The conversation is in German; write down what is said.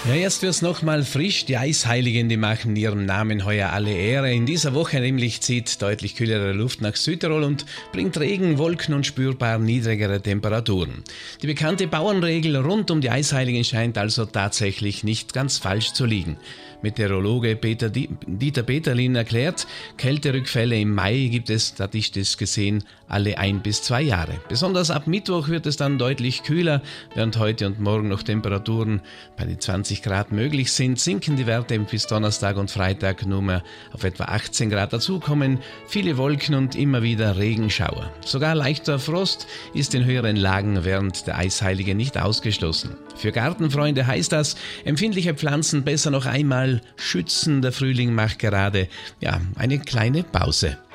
Ja, jetzt wird's nochmal frisch. Die Eisheiligen, die machen ihrem Namen heuer alle Ehre. In dieser Woche nämlich zieht deutlich kühlere Luft nach Südtirol und bringt Regen, Wolken und spürbar niedrigere Temperaturen. Die bekannte Bauernregel rund um die Eisheiligen scheint also tatsächlich nicht ganz falsch zu liegen. Meteorologe Dieter Peterlin erklärt, Kälterückfälle im Mai gibt es statistisch gesehen alle 1 bis 2 Jahre. Besonders ab Mittwoch wird es dann deutlich kühler, während heute und morgen noch Temperaturen bei den 20 Grad möglich sind, sinken die Werte bis Donnerstag und Freitag nur mehr auf etwa 18 Grad. Dazu kommen viele Wolken und immer wieder Regenschauer. Sogar leichter Frost ist in höheren Lagen während der Eisheiligen nicht ausgeschlossen. Für Gartenfreunde heißt das, empfindliche Pflanzen besser noch einmal schützen. Der Frühling macht gerade eine kleine Pause.